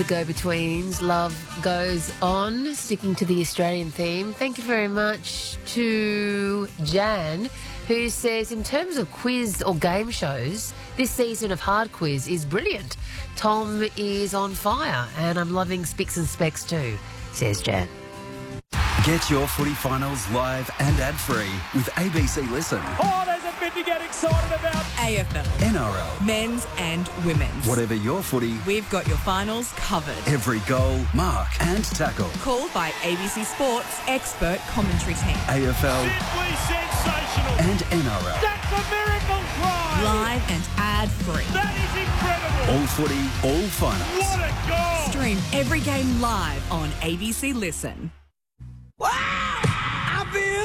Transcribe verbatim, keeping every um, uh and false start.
the Go-Betweens. Love goes on, sticking to the Australian theme. Thank you very much to Jan, who says, in terms of quiz or game shows, this season of Hard Quiz is brilliant. Tom is on fire, and I'm loving Spicks and Specks too, says Jan. Get your footy finals live and ad-free with A B C Listen. Oh, there's a bit to get excited about. A F L. N R L. Men's and women's. Whatever your footy, We've got your finals covered. every goal, mark and tackle. Called by A B C Sports expert commentary team. A F L Simply sensational. and N R L. That's a miracle try. Live and ad-free. That is incredible. All footy, all finals. What a goal. Stream every game live on A B C Listen. Wow.